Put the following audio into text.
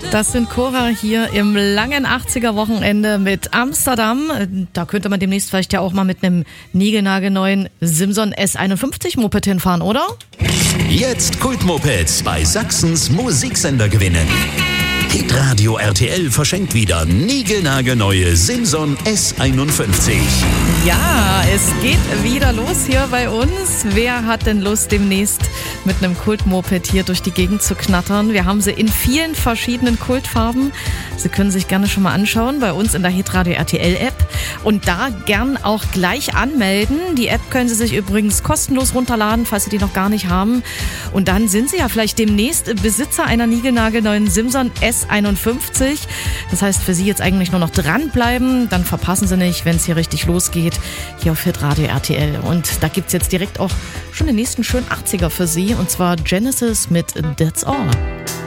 Das sind Cora hier im langen 80er-Wochenende mit Amsterdam. Da könnte man demnächst vielleicht ja auch mal mit einem niegelnagelneuen Simson S51-Moped hinfahren, oder? Jetzt Kultmopeds bei Sachsens Musiksender gewinnen. Hitradio RTL verschenkt wieder niegelnagelneue Simson S51. Ja, es geht wieder los hier bei uns. Wer hat denn Lust, demnächst mit einem Kultmoped hier durch die Gegend zu knattern? Wir haben sie in vielen verschiedenen Kultfarben. Sie können sich gerne schon mal anschauen bei uns in der Hitradio RTL App und da gern auch gleich anmelden. Die App können Sie sich übrigens kostenlos runterladen, falls Sie die noch gar nicht haben. Und dann sind Sie ja vielleicht demnächst Besitzer einer niegelnagelneuen Simson S51. Das heißt, für Sie jetzt eigentlich nur noch dranbleiben. Dann verpassen Sie nicht, wenn es hier richtig losgeht, hier auf Hitradio RTL. Und da gibt es jetzt direkt auch schon den nächsten schönen 80er für Sie. Und zwar Genesis mit That's All.